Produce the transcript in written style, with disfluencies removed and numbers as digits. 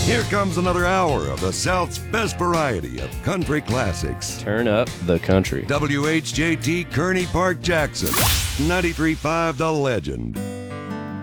Here comes another hour of the South's best variety of country classics. Turn up the country. WHJT Kearney Park, Jackson. 93.5 The Legend.